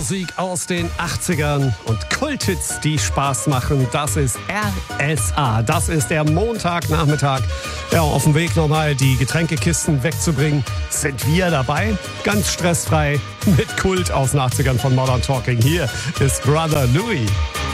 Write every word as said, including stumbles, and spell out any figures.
Musik aus den achtzigern und Kulthits, die Spaß machen. Das ist R S A. Das ist der Montagnachmittag. Ja, auf dem Weg nochmal die Getränkekisten wegzubringen, sind wir dabei. Ganz stressfrei mit Kult aus den achtzigern von Modern Talking. Hier ist Brother Louie.